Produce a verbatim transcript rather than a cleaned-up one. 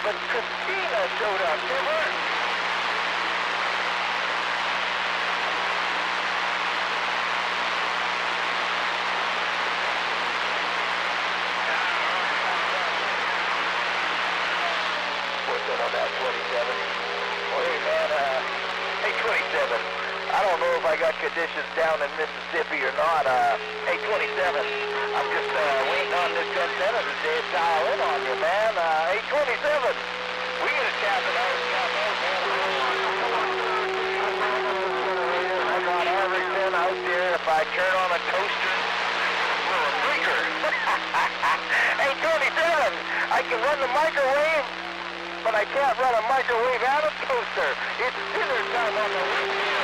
but Christina showed up, never. Working on that twenty-seven. Well, hey, man, uh, hey, twenty-seven. I don't know if I got conditions down in Mississippi or not. Uh, hey, twenty-seven, I'm just uh, waiting on this antenna to dead dial in on you, man. Uh, hey, twenty-seven, we get a tap it out. I got everything out there. If I turn on a toaster, we're a breaker. Hey, twenty-seven, I can run the microwave, but I can't run a microwave out of toaster. It's dinner time on the